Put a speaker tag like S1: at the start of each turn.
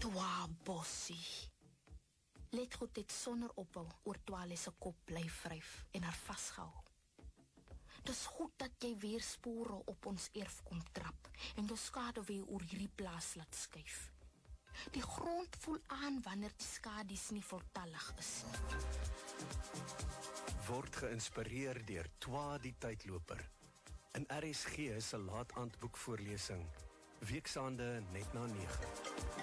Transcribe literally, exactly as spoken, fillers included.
S1: Twa bossie. Let goed het sonder ophou oor Twale se kop bly vryf en haar vasgehou. Dis goed dat jy weer spore op ons erf kom trap en jou skade weer oor hierdie plaas laat skuif. Die grond voel aan wanneer die skadies nie voltallig is nie.
S2: Word geïnspireer deur Twa die tydloper. In R S G se laat-aandboek voorlesing, Weeksaande net na nege.